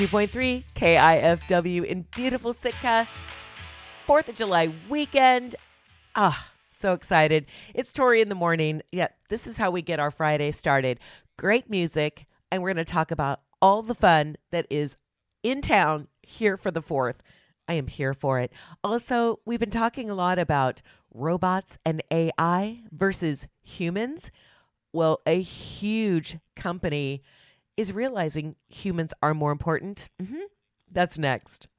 2.3 KIFW in beautiful Sitka. 4th of July weekend. So excited. It's Tori in the morning. Yeah, this is how we get our Friday started. Great music, and we're going to talk about all the fun that is in town here for the 4th. I am here for it. Also, we've been talking a lot about robots and AI versus humans. Well, a huge company is realizing humans are more important. That's next.